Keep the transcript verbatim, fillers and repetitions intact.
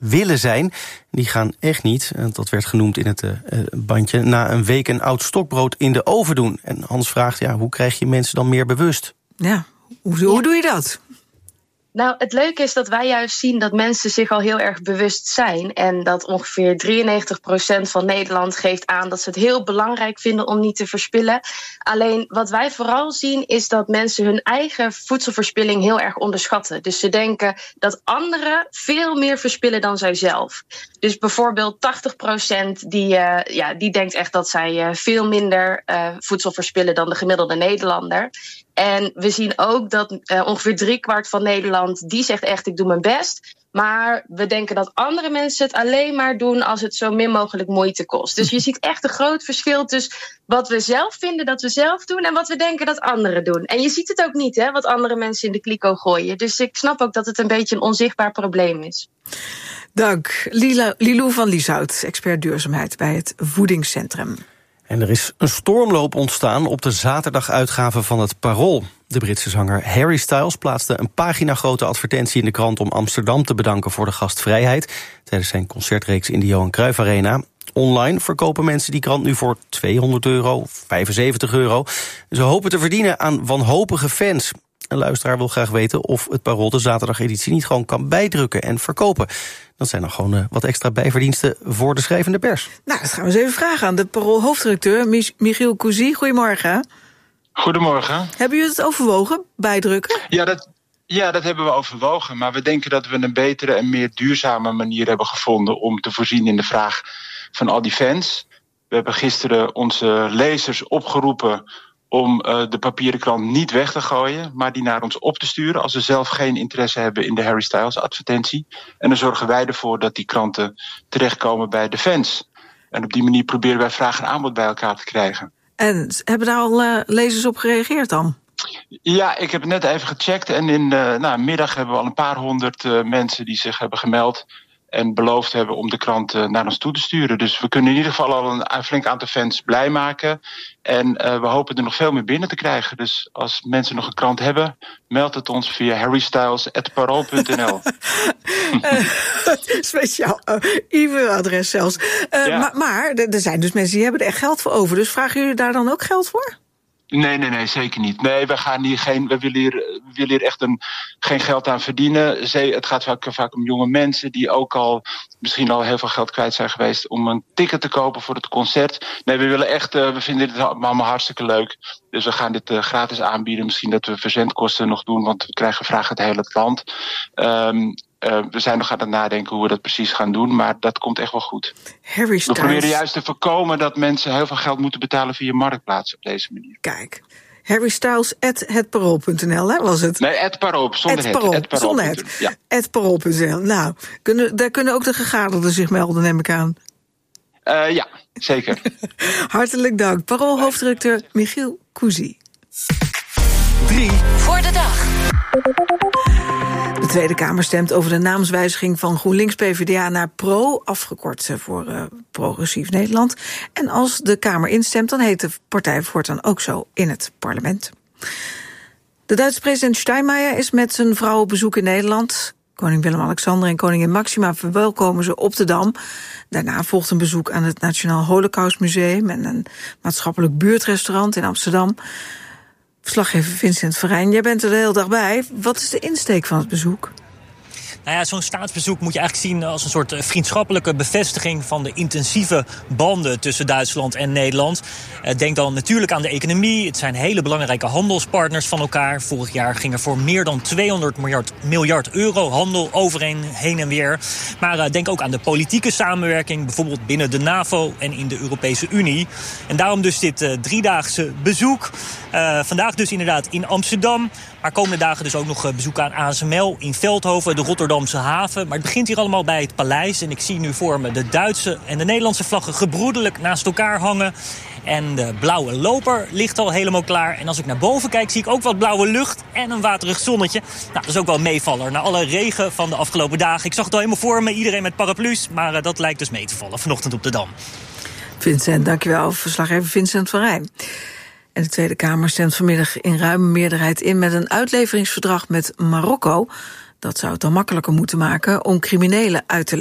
willen zijn. Die gaan echt niet, dat werd genoemd in het uh, bandje, na een week een oud stokbrood in de oven doen. En Hans vraagt, ja, hoe krijg je mensen dan meer bewust? Ja, hoe, hoe doe je dat? Nou, het leuke is dat wij juist zien dat mensen zich al heel erg bewust zijn. En dat ongeveer drieënnegentig procent van Nederland geeft aan dat ze het heel belangrijk vinden om niet te verspillen. Alleen wat wij vooral zien is dat mensen hun eigen voedselverspilling heel erg onderschatten. Dus ze denken dat anderen veel meer verspillen dan zijzelf. Dus bijvoorbeeld tachtig procent die, uh, ja, die denkt echt dat zij uh, veel minder uh, voedsel verspillen dan de gemiddelde Nederlander. En we zien ook dat uh, ongeveer driekwart van Nederland, die zegt echt, ik doe mijn best. Maar we denken dat andere mensen het alleen maar doen als het zo min mogelijk moeite kost. Dus je ziet echt een groot verschil tussen wat we zelf vinden dat we zelf doen en wat we denken dat anderen doen. En je ziet het ook niet, hè, wat andere mensen in de kliko gooien. Dus ik snap ook dat het een beetje een onzichtbaar probleem is. Dank. Lila, Lilou van Lieshout, expert duurzaamheid bij het Voedingscentrum. En er is een stormloop ontstaan op de zaterdaguitgave van het Parool. De Britse zanger Harry Styles plaatste een pagina-grote advertentie in de krant om Amsterdam te bedanken voor de gastvrijheid tijdens zijn concertreeks in de Johan Cruijff Arena. Online verkopen mensen die krant nu voor tweehonderd euro, vijfenzeventig euro. Ze hopen te verdienen aan wanhopige fans. Een luisteraar wil graag weten of het Parool de zaterdageditie niet gewoon kan bijdrukken en verkopen. Dat zijn dan gewoon uh, wat extra bijverdiensten voor de schrijvende pers. Nou, dat gaan we eens even vragen aan de Parool-hoofdredacteur Mich- Michiel Cousy. Goedemorgen. Goedemorgen. Hebben jullie het overwogen, bijdrukken? Ja dat, ja, dat hebben we overwogen. Maar we denken dat we een betere en meer duurzame manier hebben gevonden om te voorzien in de vraag van al die fans. We hebben gisteren onze lezers opgeroepen om uh, de papieren krant niet weg te gooien, maar die naar ons op te sturen als ze zelf geen interesse hebben in de Harry Styles advertentie. En dan zorgen wij ervoor dat die kranten terechtkomen bij de fans. En op die manier proberen wij vraag en aanbod bij elkaar te krijgen. En hebben daar al uh, lezers op gereageerd dan? Ja, ik heb het net even gecheckt en in de nou, middag hebben we al een paar honderd uh, mensen die zich hebben gemeld en beloofd hebben om de krant uh, naar ons toe te sturen. Dus we kunnen in ieder geval al een, een flink aantal fans blij maken. En uh, we hopen er nog veel meer binnen te krijgen. Dus als mensen nog een krant hebben, meld het ons via harrystyles at parool punt n l. uh, speciaal uh, e-mailadres zelfs. Uh, ja. Maar, maar er zijn dus mensen die hebben er echt geld voor over. Dus vragen jullie daar dan ook geld voor? Nee, nee, nee, zeker niet. Nee, we gaan hier geen, we willen hier, we willen hier echt een, geen geld aan verdienen. Zee, het gaat vaak, vaak om jonge mensen die ook al misschien al heel veel geld kwijt zijn geweest om een ticket te kopen voor het concert. Nee, we willen echt, uh, we vinden dit allemaal hartstikke leuk. Dus we gaan dit uh, gratis aanbieden. Misschien dat we verzendkosten nog doen, want we krijgen vragen uit het hele land. Um, Uh, we zijn nog aan het nadenken hoe we dat precies gaan doen, maar dat komt echt wel goed. Harry Styles. We proberen juist te voorkomen dat mensen heel veel geld moeten betalen via marktplaatsen op deze manier. Kijk, Harry Styles at het parool punt n l, hè, was het? Nee, at parool, zonder het. Parool, zonder het. Ja. at parool punt n l. Nou, kunnen, daar kunnen ook de gegadigden zich melden, neem ik aan. Uh, ja, zeker. Hartelijk dank. Parool-hoofdredacteur Michiel Cousy. Drie voor de dag. De Tweede Kamer stemt over de naamswijziging van GroenLinks P v d A naar PRO, afgekort voor uh, Progressief Nederland. En als de Kamer instemt, dan heet de partij voortaan ook zo in het parlement. De Duitse president Steinmeier is met zijn vrouw op bezoek in Nederland. Koning Willem-Alexander en koningin Maxima verwelkomen ze op de Dam. Daarna volgt een bezoek aan het Nationaal Holocaustmuseum en een maatschappelijk buurtrestaurant in Amsterdam. Verslaggever Vincent Verijn, jij bent er de hele dag bij. Wat is de insteek van het bezoek? Nou ja, zo'n staatsbezoek moet je eigenlijk zien als een soort vriendschappelijke bevestiging van de intensieve banden tussen Duitsland en Nederland. Denk dan natuurlijk aan de economie. Het zijn hele belangrijke handelspartners van elkaar. Vorig jaar ging er voor meer dan tweehonderd miljard euro handel overheen heen en weer. Maar denk ook aan de politieke samenwerking, bijvoorbeeld binnen de NAVO en in de Europese Unie. En daarom dus dit uh, driedaagse bezoek. Uh, vandaag dus inderdaad in Amsterdam. Maar komende dagen dus ook nog bezoek aan A S M L in Veldhoven, de Rotterdamse haven. Maar het begint hier allemaal bij het paleis. En ik zie nu voor me de Duitse en de Nederlandse vlaggen gebroedelijk naast elkaar hangen. En de blauwe loper ligt al helemaal klaar. En als ik naar boven kijk, zie ik ook wat blauwe lucht en een waterig zonnetje. Nou, dat is ook wel een meevaller na alle regen van de afgelopen dagen. Ik zag het al helemaal voor me, iedereen met paraplu's. Maar uh, dat lijkt dus mee te vallen vanochtend op de Dam. Vincent, dankjewel. Verslaggever Vincent van Rijn. En de Tweede Kamer stemt vanmiddag in ruime meerderheid in met een uitleveringsverdrag met Marokko. Dat zou het dan makkelijker moeten maken om criminelen uit te